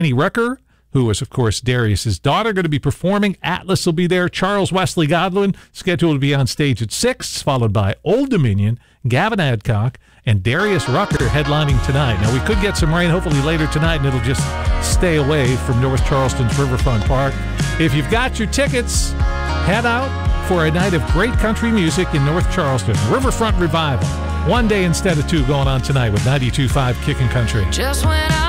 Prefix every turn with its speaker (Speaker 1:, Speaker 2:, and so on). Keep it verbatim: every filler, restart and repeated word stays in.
Speaker 1: Rucker, who is, of course, Darius's daughter, going to be performing. Atlas will be there. Charles Wesley Godwin, scheduled to be on stage at six, followed by Old Dominion, Gavin Adcock, and Darius Rucker headlining tonight. Now, we could get some rain hopefully later tonight, and it'll just stay away from North Charleston's Riverfront Park. If you've got your tickets, head out for a night of great country music in North Charleston. Riverfront Revival. One day instead of two going on tonight with ninety-two point five Kickin' Country.
Speaker 2: Just when I